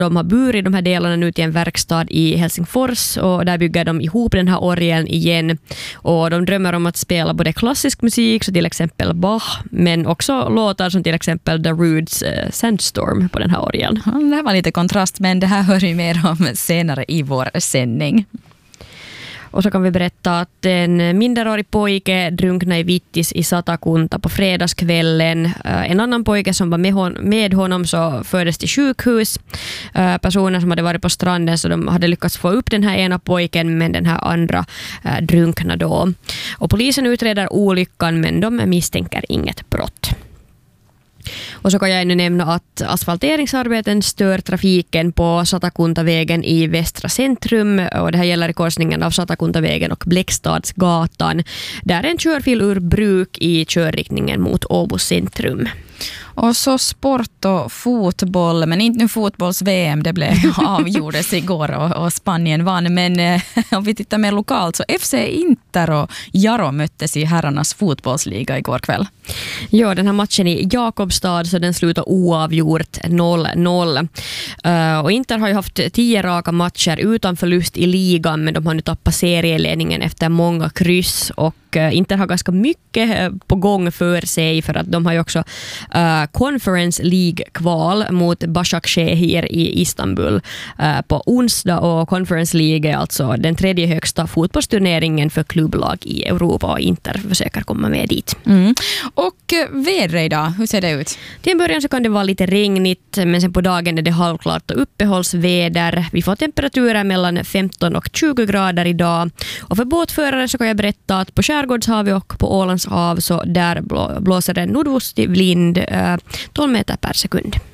De har burit de här delarna nu till en verkstad i Helsingfors och där bygger de ihop den här orgeln igen. Och de drömmer om att spela både klassisk musik, så till exempel Bach, men också låtar som till exempel The Roods Sandstorm på den här orgeln. Ja, det här var lite kontrast, men det här hör vi mer om senare i vår sändning. Och så kan vi berätta att en minderårig pojke drunknade i Vittis i Satakunta på fredagskvällen. En annan pojke som var med honom så fördes till sjukhus. Personer som hade varit på stranden, så de hade lyckats få upp den här ena pojken, men den här andra drunknade då. Och polisen utreder olyckan, men de misstänker inget brott. Och så kan jag ännu nämna att asfalteringsarbeten stör trafiken på Satakuntavägen i västra centrum, och det här gäller i korsningen av Satakuntavägen och Bläckstadsgatan. Där är en körfil ur bruk i körriktningen mot Åbo centrum. Och så sport och fotboll, men inte nu fotbolls-VM, det blev avgjordes igår och Spanien vann. Men om vi tittar mer lokalt så FC Inter och Jaro möttes i herrarnas fotbollsliga igår kväll. Ja, den här matchen i Jakobstad, så den slutar oavgjort 0-0. Och Inter har ju haft 10 raka matcher utan förlust i ligan, men de har nu tappat serieledningen efter många kryss, och Inter har ganska mycket på gång för sig, för att de har ju också Conference League-kval mot Başakşehir i Istanbul på onsdag, och Conference League är alltså den 3:e högsta fotbollsturneringen för klubblag i Europa, och Inter försöker komma med dit. Och vädret idag, hur ser det ut? Till en början så kan det vara lite regnigt, men sen på dagen är det halvklart och uppehållsväder. Vi får temperaturer mellan 15 och 20 grader idag, och för båtförare så kan jag berätta att på Skärgårdshavet och på Ålandshav så där blåser det nordostig vind 12 meter per sekund.